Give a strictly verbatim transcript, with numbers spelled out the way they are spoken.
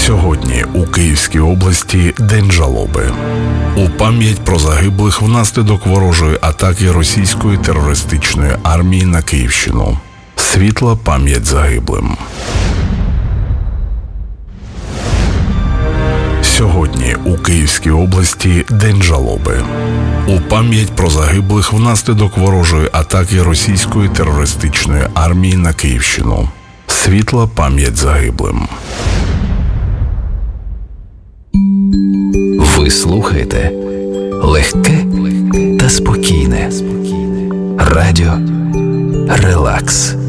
Сьогодні у Київській області День жалоби. У пам'ять про загиблих внаслідок ворожої атаки російської терористичної армії на Київщину. Світла пам'ять загиблим. Сьогодні у Київській області День жалоби. У пам'ять про загиблих внаслідок ворожої атаки російської терористичної армії на Київщину. Світла пам'ять загиблим. Ви слухаєте легке та спокійне радіо Релакс.